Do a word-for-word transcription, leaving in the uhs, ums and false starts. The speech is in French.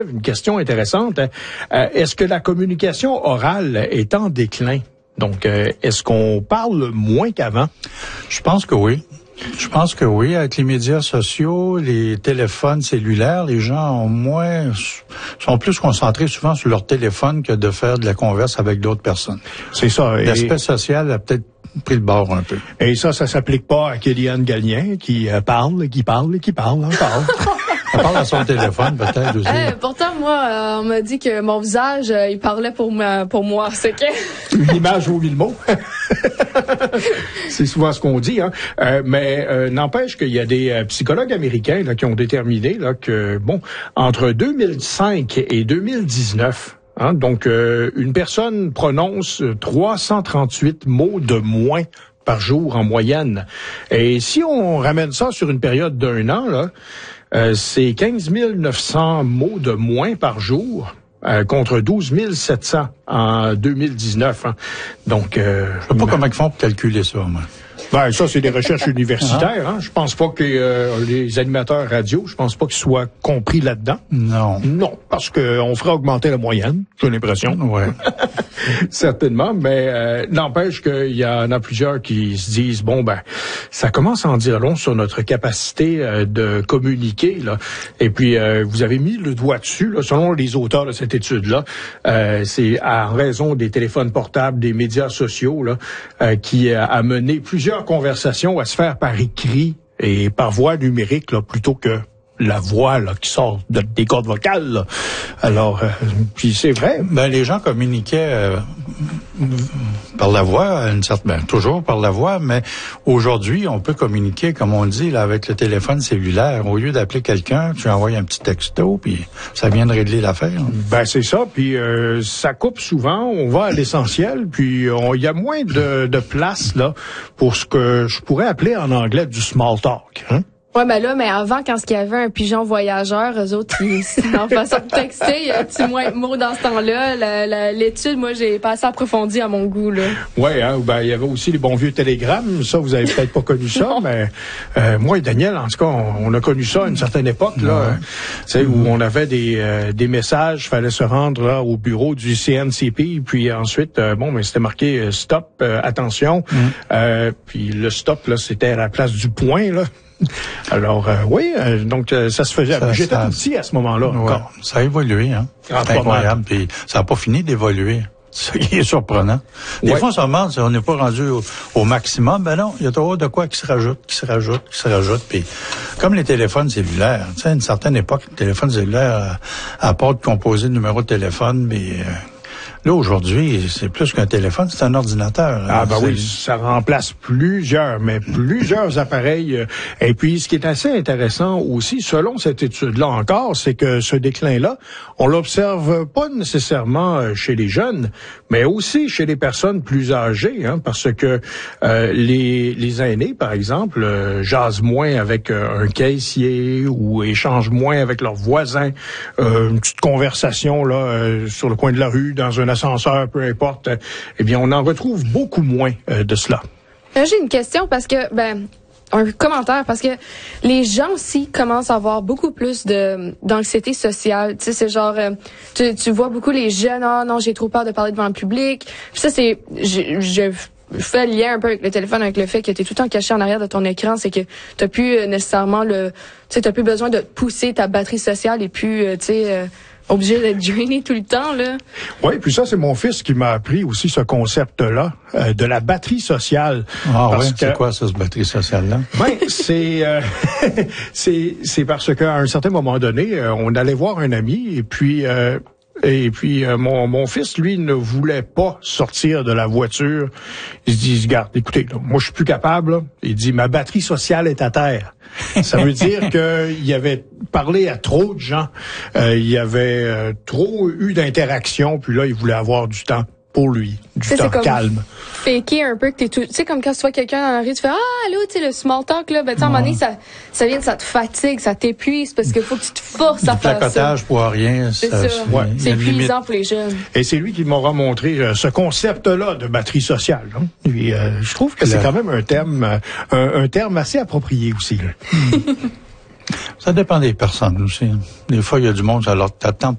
Une question intéressante. Euh, est-ce que la communication orale est en déclin? Donc, euh, est-ce qu'on parle moins qu'avant? Je pense que oui. Je pense que oui. Avec les médias sociaux, les téléphones cellulaires, les gens ont moins, sont plus concentrés souvent sur leur téléphone que de faire de la converse avec d'autres personnes. C'est ça. L'aspect et... social a peut-être pris le bord un peu. Et ça, ça s'applique pas à Kéliane Gagnon qui euh, parle, qui parle et qui parle encore. On parle à son téléphone, peut-être, aussi. Eh, pourtant, moi, euh, on m'a dit que mon visage, euh, il parlait pour, ma, pour moi. C'est que... Une image vaut mille mots. C'est souvent ce qu'on dit, hein. Euh, mais euh, n'empêche qu'il y a des euh, psychologues américains là, qui ont déterminé là, que, bon, entre deux mille cinq et deux mille dix-neuf, hein, donc euh, une personne prononce trois cent trente-huit mots de moins par jour en moyenne. Et si on ramène ça sur une période d'un an, là, Euh, c'est quinze mille neuf cents mots de moins par jour euh, contre douze mille sept cents en deux mille dix-neuf. Hein. Donc, euh, je sais pas comment ils font pour calculer ça, moi. Ben, ça, c'est des recherches universitaires. Hein. Je pense pas que euh, les animateurs radio, je pense pas qu'ils soient compris là-dedans. Non. Non, parce que on ferait augmenter la moyenne, j'ai l'impression. Ouais. Certainement, mais euh, n'empêche qu'il y en a plusieurs qui se disent, bon, ben, ça commence à en dire long sur notre capacité euh, de communiquer, là. Et puis, euh, vous avez mis le doigt dessus, là, selon les auteurs de cette étude-là, euh, c'est en raison des téléphones portables, des médias sociaux, là, euh, qui a amené plusieurs conversations à se faire par écrit et par voie numérique, là, plutôt que la voix là, qui sort de, des cordes vocales. Là. Alors, euh, puis c'est vrai. Ben les gens communiquaient euh, par la voix, une certaine, ben, toujours par la voix, mais aujourd'hui, on peut communiquer, comme on le dit, là, avec le téléphone cellulaire. Au lieu d'appeler quelqu'un, tu envoies un petit texto, puis ça vient de régler l'affaire. Ben c'est ça, puis euh, ça coupe souvent, on va à l'essentiel, puis il y a moins de, de place là pour ce que je pourrais appeler en anglais du small talk. Hein? Ouais, mais là, mais avant, quand il y avait un pigeon voyageur, eux autres, ils, en façon de texter, il y a un petit moins de mots dans ce temps-là. La, la, l'étude, moi, j'ai pas assez approfondi à mon goût, là. Ouais, hein, ben, il y avait aussi les bons vieux télégrammes. Ça, vous avez peut-être pas connu ça, mais euh, moi et Daniel, en tout cas, on, on a connu ça à une certaine époque, là, ouais. Tu sais, où on avait des, euh, des messages, fallait se rendre là au bureau du C N C P, puis ensuite, euh, bon, mais c'était marqué euh, stop, euh, attention, mm. euh, puis le stop, là, c'était à la place du point, là. Alors, euh, oui, euh, donc euh, ça se faisait. Ça, J'étais ça, tout petit à ce moment-là. Ouais, encore. Ça a évolué, hein. Ah, c'est incroyable. Puis ça n'a pas fini d'évoluer. Ce qui est surprenant. Des ouais. fois, on se demande si on n'est pas rendu au, au maximum. Ben non, il y a toujours de quoi qui se rajoute, qui se rajoute, qui se rajoute. Puis comme les téléphones cellulaires, tu sais, à une certaine époque, le téléphone cellulaire, à, à part de composer le numéro de téléphone, mais euh, là, aujourd'hui, c'est plus qu'un téléphone, c'est un ordinateur. Ah, ben c'est... oui, ça remplace plusieurs, mais plusieurs appareils. Et puis, ce qui est assez intéressant aussi, selon cette étude-là encore, c'est que ce déclin-là, on l'observe pas nécessairement chez les jeunes, mais aussi chez les personnes plus âgées, hein, parce que euh, les, les aînés, par exemple, euh, jasent moins avec euh, un caissier ou échangent moins avec leurs voisins. Euh, une petite conversation là euh, sur le coin de la rue, dans un ascenseur, peu importe, eh bien, on en retrouve beaucoup moins euh, de cela. Là, j'ai une question parce que, ben, un commentaire, parce que les gens aussi commencent à avoir beaucoup plus de d'anxiété sociale. Tu sais, c'est genre, euh, tu, tu vois beaucoup les jeunes, ah non, j'ai trop peur de parler devant le public. Puis ça, c'est, je, je fais le lien un peu avec le téléphone, avec le fait que t'es tout le temps caché en arrière de ton écran, c'est que t'as plus euh, nécessairement le, tu sais, t'as plus besoin de pousser ta batterie sociale et puis, euh, tu sais, euh, obligé d'être drainé tout le temps, là. Oui, puis ça, c'est mon fils qui m'a appris aussi ce concept-là, euh, de la batterie sociale. Ah oui, que... c'est quoi ça, cette batterie sociale-là? Ben, c'est, euh, c'est, c'est parce qu'à un certain moment donné, euh, on allait voir un ami, et puis... Euh, Et puis, euh, mon, mon fils, lui, ne voulait pas sortir de la voiture. Il se dit, regarde, écoutez, là, moi, je suis plus capable. Là. Il dit, ma batterie sociale est à terre. Ça veut dire qu'il avait parlé à trop de gens. Euh, il y avait euh, trop eu d'interactions. Puis là, il voulait avoir du temps pour lui, du t'sais, temps calme. Faker un peu que t'es tout, tu sais, comme quand tu vois quelqu'un dans la rue, tu fais, ah, allô, tu sais, le small talk, là, ben, tu sais, à un moment donné, ça, ça vient, ça te fatigue, ça t'épuise, parce qu'il faut que tu te forces à faire ça. Du placotage pour rien. C'est ça. ça. Ouais. C'est épuisant pour les jeunes. Et c'est lui qui m'aura montré euh, ce concept-là de batterie sociale. Hein? Et, euh, je trouve que c'est quand même un terme, euh, un, un terme assez approprié aussi. Là. Ça dépend des personnes aussi. Des fois, il y a du monde, ça leur t'attend